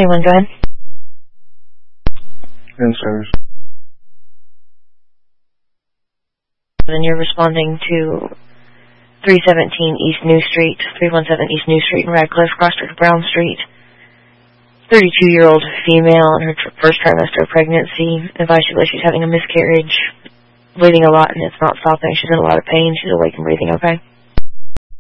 Anyone, go ahead. Answers. Then you're responding to 317 East New Street, 317 East New Street in Radcliffe, cross-street Brown Street. 32-year-old female in her first trimester of pregnancy. Advised she's having a miscarriage, bleeding a lot, and it's not stopping. She's in a lot of pain. She's awake and breathing okay.